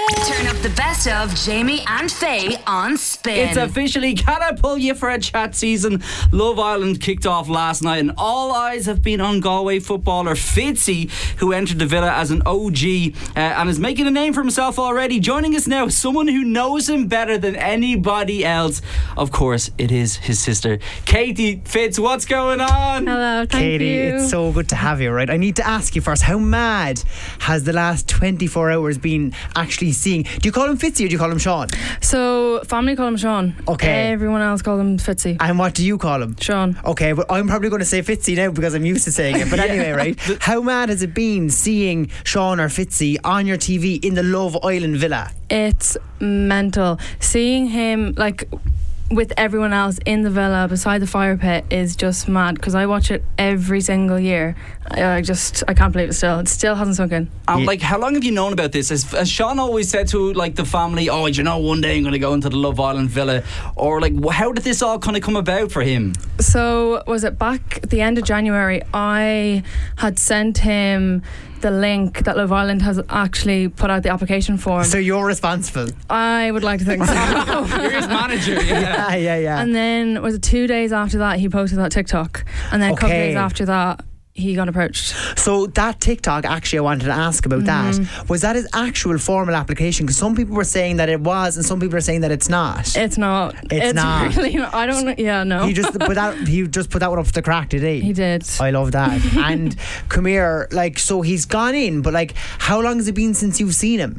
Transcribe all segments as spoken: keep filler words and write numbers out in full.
Turn up the best of Jamie and Faye on Spin. It's officially Can I Pull You for a Chat season. Love Island kicked off last night and all eyes have been on Galway footballer Fitzy, who entered the villa as an O G uh, and is making a name for himself already. Joining us now, someone who knows him better than anybody else. Of course, it is his sister, Katie Fitz. What's going on? Hello, thank Katie, you. it's so good to have you, right? I need to ask you first, how mad has the last twenty-four hours been actually seeing? Do you call him Fitzy or do you call him Sean? So, family call him Sean. Okay. Everyone else call him Fitzy. And what do you call him? Sean. Okay, but I'm probably going to say Fitzy now because I'm used to saying it. But Yeah. anyway, right? How mad has it been seeing Sean or Fitzy on your T V in the Love Island villa? It's mental. Seeing him, like, with everyone else in the villa beside the fire pit is just mad because I watch it every single year. I, I just, I can't believe it still. It still hasn't sunk in. And Yeah. like, how long have you known about this? Has, has Sean always said to like the family, oh, you know, one day I'm going to go into the Love Island villa? Or like, wh- how did this all kind of come about for him? So, was it back at the end of January? I had sent him the link that Love Island has actually put out the application form. So you're responsible. I would like to think so. You're his manager, yeah. Yeah, yeah, yeah. And then was it two days after that he posted that TikTok, and then a couple Okay. days after that he got approached. So that TikTok, actually I wanted to ask about Mm-hmm. that. Was that his actual formal application? Because some people were saying that it was and some people are saying that it's not. It's not. It's not. Really not. I don't know. Yeah, no. He just put that he just put that one up for the crack, did he? He did. I love that. And come here, like, so he's gone in, but like, how long has it been since you've seen him?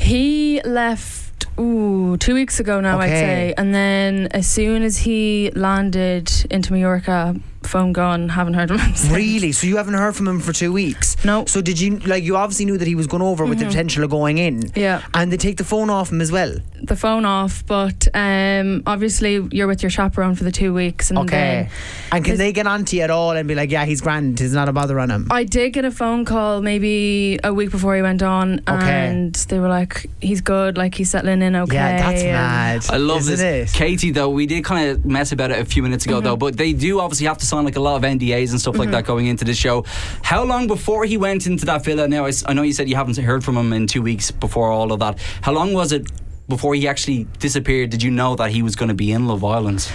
He left. Ooh, two weeks ago now, I'd Okay. say. And then as soon as he landed into Mallorca, phone gone, haven't heard from him since. Really? So you haven't heard from him for two weeks? No. So did you, like, you obviously knew that he was going over with the potential of going in. Yeah. And they take the phone off him as well. The phone off, but um, obviously you're with your chaperone for the two weeks. And Okay. then And can Is- they get on to you at all and be like, yeah, he's grand, he's not a bother on him? I did get a phone call maybe a week before he went on, Okay. and they were like, he's good, like he's settling in okay. Yeah, that's and mad. I love isn't this. it? Katie, though, we did kind of mess about it a few minutes ago, though, but they do obviously have to sign like a lot of N D As and stuff like that going into the show. How long before he went into that villa? Now, I, s- I know you said you haven't heard from him in two weeks before all of that. How long was it before he actually disappeared? Did you know that he was going to be in Love Island?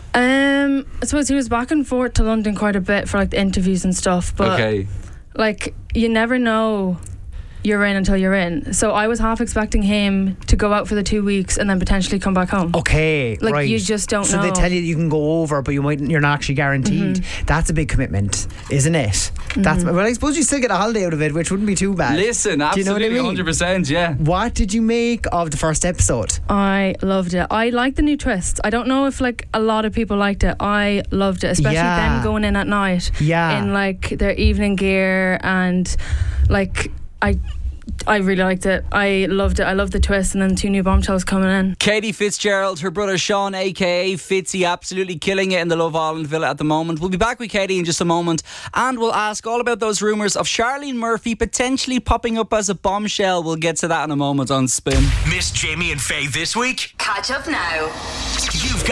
Um, I suppose he was back and forth to London quite a bit for like the interviews and stuff, but Okay. like you never know you're in until you're in. So I was half expecting him to go out for the two weeks and then potentially come back home. Okay, Like, right. you just don't so know. they tell you you can go over, but you might you're not actually guaranteed. Mm-hmm. That's a big commitment, isn't it? That's well, I suppose you still get a holiday out of it, which wouldn't be too bad. Listen, Do you know what I absolutely mean? one hundred percent, yeah. What did you make of the first episode? I loved it. I liked the new twist. I don't know if like a lot of people liked it. I loved it, especially Yeah. them going in at night Yeah. in like their evening gear, and like I I really liked it. I loved it. I loved the twist, and then two new bombshells coming in. Katie Fitzgerald, her brother Sean, aka Fitzy, absolutely killing it in the Love Island villa at the moment. We'll be back with Katie in just a moment, and we'll ask all about those rumours of Charlene Murphy potentially popping up as a bombshell. We'll get to that in a moment on Spin. Miss Jamie and Faye this week? Catch up now.